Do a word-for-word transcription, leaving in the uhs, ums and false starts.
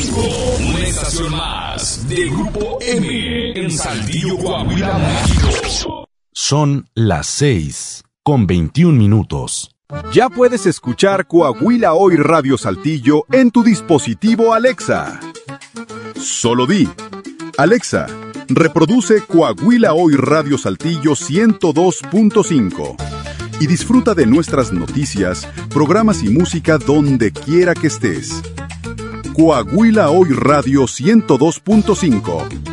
cinco, una estación más de Grupo M en Saltillo, Coahuila, México. Son las seis con veintiún minutos. Ya puedes escuchar Coahuila Hoy Radio Saltillo en tu dispositivo Alexa. Solo di: Alexa, reproduce Coahuila Hoy Radio Saltillo ciento dos punto cinco y disfruta de nuestras noticias, programas y música donde quiera que estés. Coahuila Hoy Radio ciento dos punto cinco.